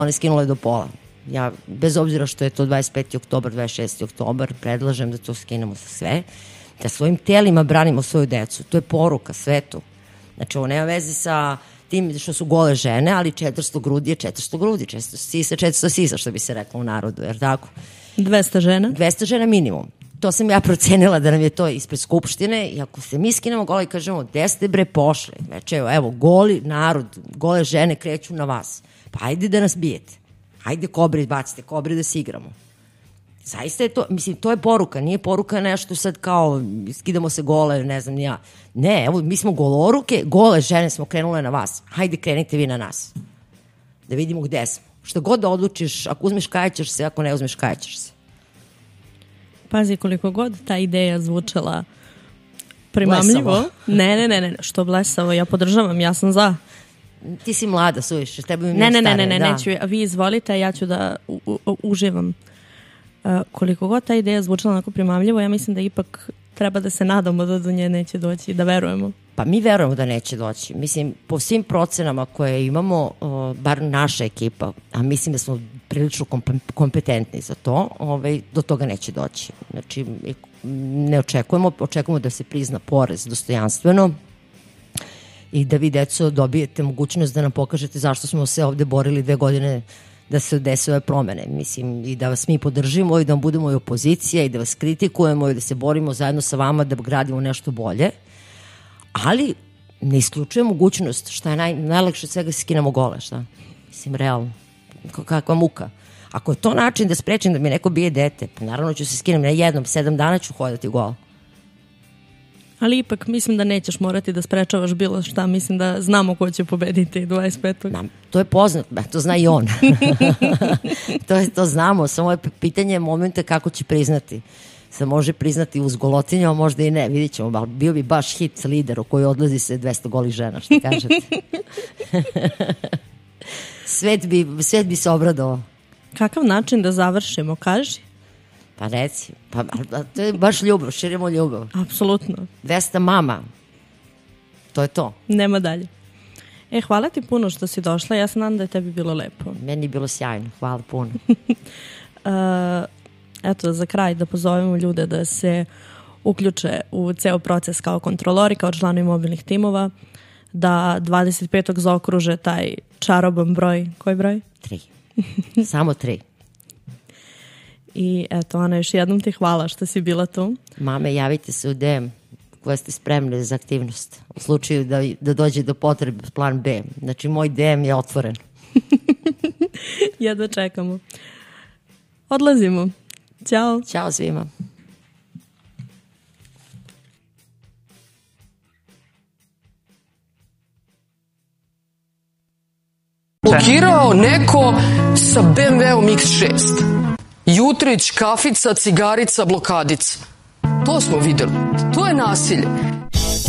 Ona je skinula do pola. Ja, bez obzira što je to 25. oktobar, 26. oktobar, predlažem da to skinemo sa sve, da svojim telima branimo svoju decu. To je poruka svetu. Znači, ovo nema veze sa tim što su gole žene, ali 400 grudi je 400 grudi, 400 sisa, 400 sisa, što bi se reklo u narodu, jer tako? 200 žena? 200 žena minimum. To sam ja procenila da nam je to ispred Skupštine i ako se mi skinemo gola i kažemo gde ste bre pošli, znači evo goli narod, gole žene kreću na vas, pa ajde da nas bijete, ajde kobre, bacite kobre da se igramo. Zaista je to, mislim, to je poruka, nije poruka nešto sad kao skidamo se gole, ne znam ni ja. Ne, evo mi smo goloruke, gole žene smo krenule na vas, ajde krenite vi na nas, da vidimo gde smo. Što god da odlučiš, ako uzmeš kajaćeš se, ako ne uzmeš kajaćeš se. Pazi, koliko god ta ideja zvučala primamljivo. Blesavo. Ne, što blesavo, ja podržavam, ja sam za. Ti si mlada, suviše, tebi mi Ne, neću, vi izvolite, ja ću da uživam. Koliko god ta ideja zvučala onako primamljivo, ja mislim da ipak treba da se nadamo da do nje neće doći, da verujemo. Pa mi verujemo da neće doći. Mislim, po svim procenama koje imamo, bar naša ekipa, a mislim da smo prilično kompetentni za to, do toga neće doći. Znači, ne očekujemo da se prizna porez dostojanstveno i da vi, deco, dobijete mogućnost da nam pokažete zašto smo se ovde borili 2 godine da se dese ove promene. Mislim, i da vas mi podržimo i da vam budemo i opozicija i da vas kritikujemo i da se borimo zajedno sa vama da gradimo nešto bolje. Ali ne isključuje mogućnost, šta je najlakše od svega, se skinemo gole, šta? Mislim, realno. Kakva muka. Ako je to način da sprečim da mi neko bije dete, pa naravno ću se skinem, ne jednom, 7 dana ću hodati gola. Ali ipak mislim da nećeš morati da sprečavaš bilo šta, mislim da znamo ko će pobediti 25. To je poznato, to zna i on. to znamo, samo je pitanje momenta kako će priznati. Se može priznati uz golotinju, a možda i ne, vidit ćemo, bio bi baš hit lider u koji odlazi se 200 golih žena, što kažete. Svet bi se obradovao. Kakav način da završimo, kaži? Pa reci, to je baš ljubav, širimo ljubav. Apsolutno. 200 mama, to je to. Nema dalje. Hvala ti puno što si došla, ja se nadam da je tebi bilo lepo. Meni je bilo sjajno, hvala puno. Eto, za kraj da pozovemo ljude da se uključe u ceo proces kao kontrolori, kao članovi mobilnih timova, da 25. zaokruže taj čaroban broj. Koji broj? 3. Samo 3. I eto, Ana, još jednom ti hvala što si bila tu. Mame, javite se u DM koje ste spremne za aktivnost. U slučaju da dođe do potrebe plan B. Znači, moj DM je otvoren. Jedva čekamo. Odlazimo. Ćao. Ćao svima. Blokirao neko sa BMW-om X6. Jutrić, kafica, cigarica, blokadica. To smo videli. To je nasilje.